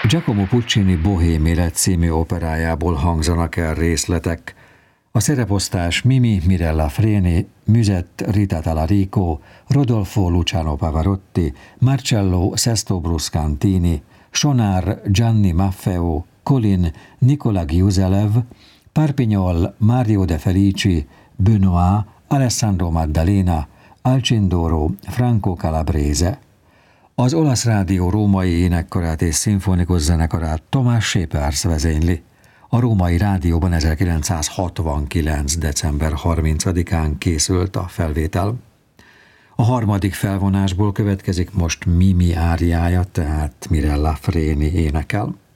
Giacomo Puccini Bohém élet című operájából hangzanak el részletek. A szereposztás Mimi Mirella Freni, Musette Rita Talarico, Rodolfo Luciano Pavarotti, Marcello Sesto Bruscantini, Sonár Gianni Maffeo, Colin Nicola Giuselev, Parpignol Mario De Felici, Benoit Alessandro Maddalena, Alcindoro Franco Calabrese. Az olasz rádió római énekkarát és szimfonikus zenekarát Tomás Schepers vezényli. A római rádióban 1969. december 30-án készült a felvétel. A harmadik felvonásból következik most Mimi áriája, tehát Mirella Freni énekel.